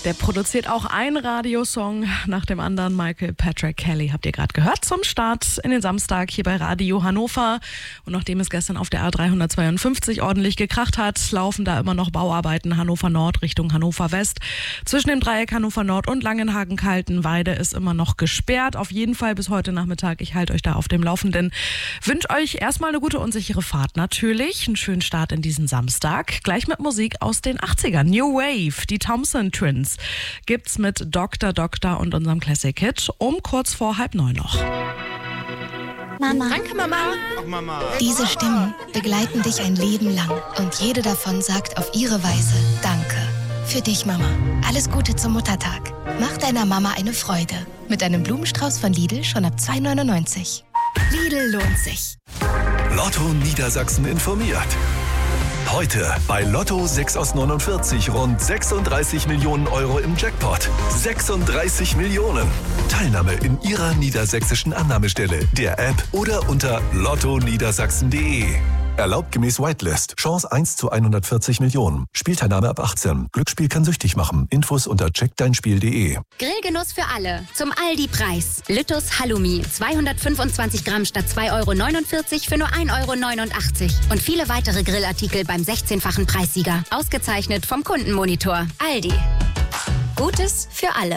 Der produziert auch einen Radiosong nach dem anderen. Michael Patrick Kelly habt ihr gerade gehört zum Start in den Samstag hier bei Radio Hannover. Und nachdem es gestern auf der A352 ordentlich gekracht hat, laufen da immer noch Bauarbeiten Hannover Nord Richtung Hannover West. Zwischen dem Dreieck Hannover Nord und Langenhagen-Kaltenweide ist immer noch gesperrt. Auf jeden Fall bis heute Nachmittag. Ich halte euch da auf dem Laufenden. Wünsche euch erstmal eine gute und sichere Fahrt natürlich. Einen schönen Start in diesen Samstag. Gleich mit Musik aus den 80ern. New Wave, die Thompson Twins gibt's mit Dr. und unserem Classic Hit um kurz vor 8:30 noch. Mama. Danke, Mama. Ach, Mama. Diese Stimmen begleiten dich ein Leben lang und jede davon sagt auf ihre Weise Danke. Für dich, Mama. Alles Gute zum Muttertag. Mach deiner Mama eine Freude. Mit einem Blumenstrauß von Lidl schon ab 2,99 €. Lidl lohnt sich. Lotto Niedersachsen informiert. Heute bei Lotto 6 aus 49 rund 36 Millionen € im Jackpot. 36 Millionen. Teilnahme in Ihrer niedersächsischen Annahmestelle, der App oder unter lottoniedersachsen.de. Erlaubt gemäß Whitelist. Chance 1 zu 140 Millionen. Spielteilnahme ab 18. Glücksspiel kann süchtig machen. Infos unter checkdeinspiel.de. Grillgenuss für alle. Zum Aldi-Preis. Lüttus Halloumi. 225 Gramm statt 2,49 € für nur 1,89 €. Und viele weitere Grillartikel beim 16-fachen Preissieger. Ausgezeichnet vom Kundenmonitor. Aldi. Gutes für alle.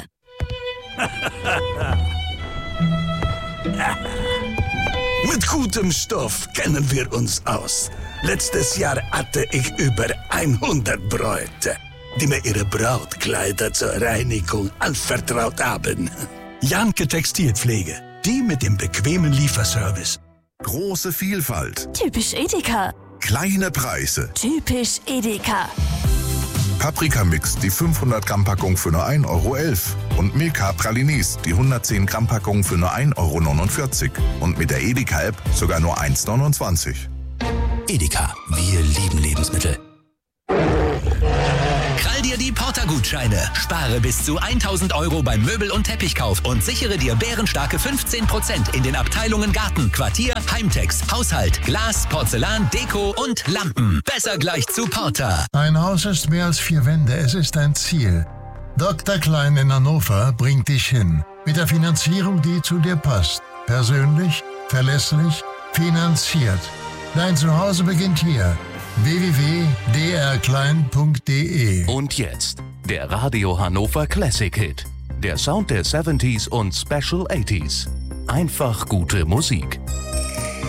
Mit gutem Stoff kennen wir uns aus. Letztes Jahr hatte ich über 100 Bräute, die mir ihre Brautkleider zur Reinigung anvertraut haben. Janke Textilpflege, die mit dem bequemen Lieferservice. Große Vielfalt, Typisch Edeka. kleine Preise. Typisch Edeka. Paprika-Mix, die 500 Gramm Packung für nur 1,11 € und Milka Pralinis, die 110 Gramm Packung für nur 1,49 € und mit der Edeka-App sogar nur 1,29 €. Edeka, wir lieben Lebensmittel. Krall dir die Porter-Gutscheine. Spare bis zu 1.000 € beim Möbel- und Teppichkauf und sichere dir bärenstarke 15% in den Abteilungen Garten, Quartier, Heimtex, Haushalt, Glas, Porzellan, Deko und Lampen. Besser gleich zu Porter. Ein Haus ist mehr als 4 Wände, es ist ein Ziel. Dr. Klein in Hannover bringt dich hin. Mit der Finanzierung, die zu dir passt. Persönlich, verlässlich, finanziert. Dein Zuhause beginnt hier. www.drklein.de. Und jetzt der Radio Hannover Classic Hit. Der Sound der 70s und Special 80s. Einfach gute Musik.